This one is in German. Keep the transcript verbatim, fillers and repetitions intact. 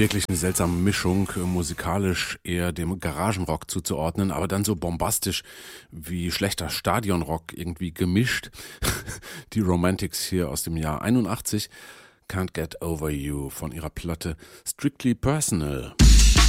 Wirklich eine seltsame Mischung, äh, musikalisch eher dem Garagenrock zuzuordnen, aber dann so bombastisch wie schlechter Stadionrock irgendwie gemischt. Die Romantics hier aus dem Jahr einundachtzig, Can't Get Over You von ihrer Platte Strictly Personal.